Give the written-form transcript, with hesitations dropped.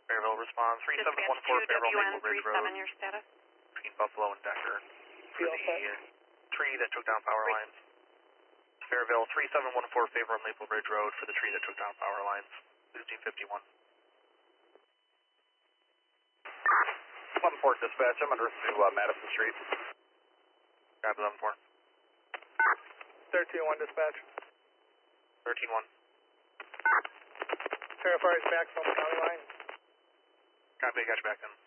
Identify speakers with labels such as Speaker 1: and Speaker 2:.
Speaker 1: Fairville responds,
Speaker 2: Dispatch
Speaker 1: 3714 Fairville Maple Ridge Road.
Speaker 2: 2WN37, your status?
Speaker 1: Between Buffalo and Decker. For the tree that took down power lines. Fairville 3714 Fairville Maple Ridge Road for the tree that took down power lines. 1651.
Speaker 3: 11-4 dispatch, I'm en route to Madison Street.
Speaker 1: Grab 11-4.
Speaker 4: 13-1 dispatch.
Speaker 1: 13-1.
Speaker 4: Verifies back from county line.
Speaker 1: Copy, got you back in.